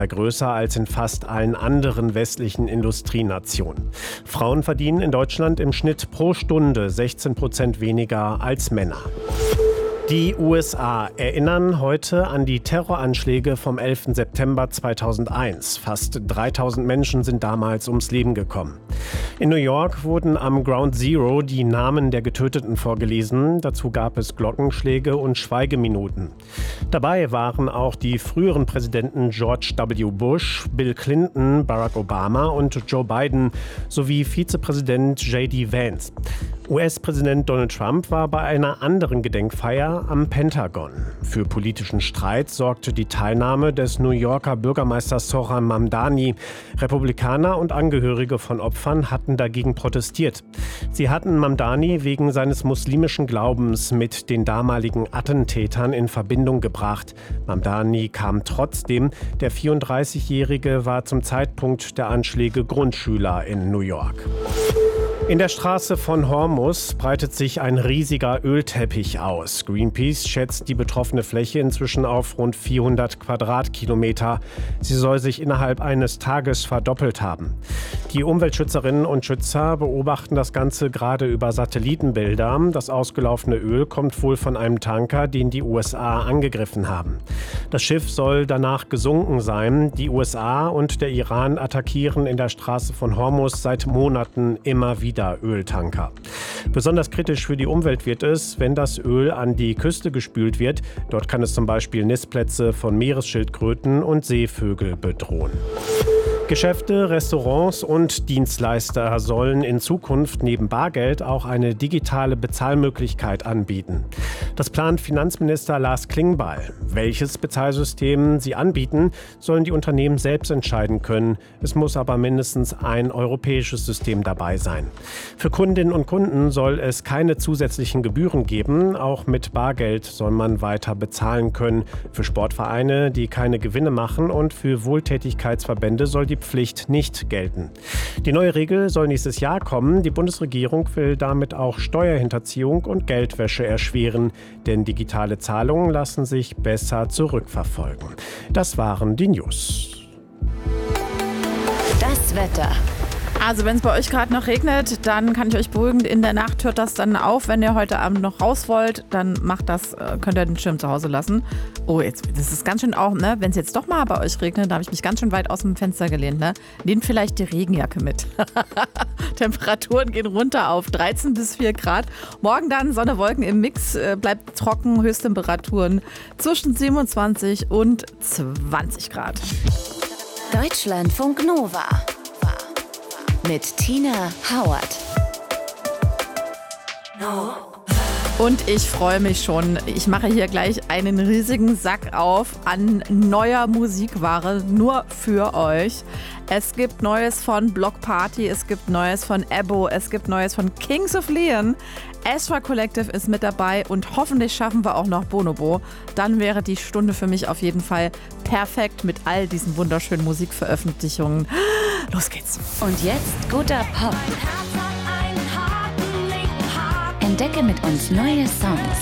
größer als in fast allen anderen westlichen Industrienationen. Frauen verdienen in Deutschland im Schnitt pro Stunde 16% weniger als Männer. Die USA erinnern heute an die Terroranschläge vom 11. September 2001. Fast 3000 Menschen sind damals ums Leben gekommen. In New York wurden am Ground Zero die Namen der Getöteten vorgelesen. Dazu gab es Glockenschläge und Schweigeminuten. Dabei waren auch die früheren Präsidenten George W. Bush, Bill Clinton, Barack Obama und Joe Biden sowie Vizepräsident J.D. Vance. US-Präsident Donald Trump war bei einer anderen Gedenkfeier am Pentagon. Für politischen Streit sorgte die Teilnahme des New Yorker Bürgermeisters Zohran Mamdani. Republikaner und Angehörige von Opfern hatten dagegen protestiert. Sie hatten Mamdani wegen seines muslimischen Glaubens mit den damaligen Attentätern in Verbindung gebracht. Mamdani kam trotzdem. Der 34-Jährige war zum Zeitpunkt der Anschläge Grundschüler in New York. In der Straße von Hormuz breitet sich ein riesiger Ölteppich aus. Greenpeace schätzt die betroffene Fläche inzwischen auf rund 400 Quadratkilometer. Sie soll sich innerhalb eines Tages verdoppelt haben. Die Umweltschützerinnen und Schützer beobachten das Ganze gerade über Satellitenbilder. Das ausgelaufene Öl kommt wohl von einem Tanker, den die USA angegriffen haben. Das Schiff soll danach gesunken sein. Die USA und der Iran attackieren in der Straße von Hormuz seit Monaten immer wieder Öltanker. Besonders kritisch für die Umwelt wird es, wenn das Öl an die Küste gespült wird. Dort kann es zum Beispiel Nistplätze von Meeresschildkröten und Seevögel bedrohen. Geschäfte, Restaurants und Dienstleister sollen in Zukunft neben Bargeld auch eine digitale Bezahlmöglichkeit anbieten. Das plant Finanzminister Lars Klingbeil. Welches Bezahlsystem sie anbieten, sollen die Unternehmen selbst entscheiden können. Es muss aber mindestens ein europäisches System dabei sein. Für Kundinnen und Kunden soll es keine zusätzlichen Gebühren geben. Auch mit Bargeld soll man weiter bezahlen können. Für Sportvereine, die keine Gewinne machen, und für Wohltätigkeitsverbände soll die Pflicht nicht gelten. Die neue Regel soll nächstes Jahr kommen. Die Bundesregierung will damit auch Steuerhinterziehung und Geldwäsche erschweren, denn digitale Zahlungen lassen sich besser zurückverfolgen. Das waren die News. Das Wetter. Also wenn es bei euch gerade noch regnet, dann kann ich euch beruhigen, in der Nacht hört das dann auf. Wenn ihr heute Abend noch raus wollt, dann macht das, könnt ihr den Schirm zu Hause lassen. Oh, jetzt, das ist ganz schön auch, ne? Wenn es jetzt doch mal bei euch regnet, da habe ich mich ganz schön weit aus dem Fenster gelehnt, ne? Nehmt vielleicht die Regenjacke mit. Temperaturen gehen runter auf 13 bis 4 Grad. Morgen dann Sonne, Wolken im Mix, bleibt trocken, Höchsttemperaturen zwischen 27 und 20 Grad. Deutschlandfunk Nova mit Tina Howard. Und ich freue mich schon. Ich mache hier gleich einen riesigen Sack auf an neuer Musikware, nur für euch. Es gibt Neues von Block Party, es gibt Neues von Ebbo, es gibt Neues von Kings of Leon. Astra Collective ist mit dabei und hoffentlich schaffen wir auch noch Bonobo. Dann wäre die Stunde für mich auf jeden Fall perfekt mit all diesen wunderschönen Musikveröffentlichungen. Los geht's. Und jetzt guter Pop. Entdecke mit uns neue Songs.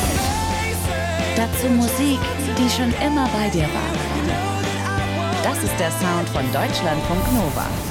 Dazu Musik, die schon immer bei dir war. Das ist der Sound von Deutschlandfunk Nova.